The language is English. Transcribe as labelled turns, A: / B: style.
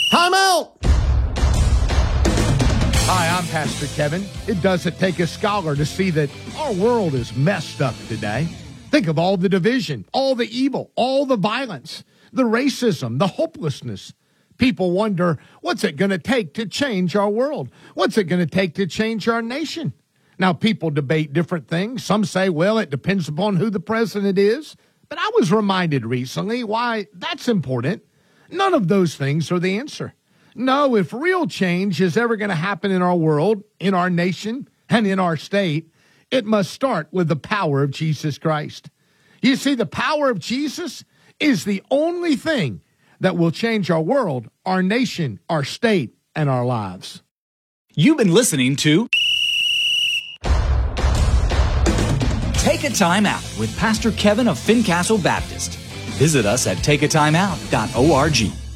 A: Time out! Hi, I'm Pastor Kevin. It doesn't take a scholar to see that our world is messed up today. Think of all the division, all the evil, all the violence, the racism, the hopelessness. People wonder, what's it going to take to change our world? What's it going to take to change our nation? Now, people debate different things. Some say, well, it depends upon who the president is. But I was reminded recently why that's important. None of those things are the answer. No, if real change is ever going to happen in our world, in our nation, and in our state, it must start with the power of Jesus Christ. You see, the power of Jesus is the only thing that will change our world, our nation, our state, and our lives.
B: You've been listening to Take a Time Out with Pastor Kevin of Fincastle Baptist. Visit us at takeatimeout.org.